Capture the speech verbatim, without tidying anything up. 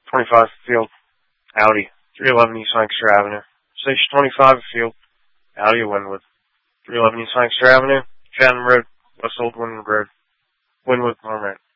twenty-five Field, Audi, three eleven East Lancaster Avenue. Station twenty-five Field, Audi of Wynwood, three eleven East Lancaster Avenue, Chatham Road, West Old Wynwood Road, Wynwood, Norman.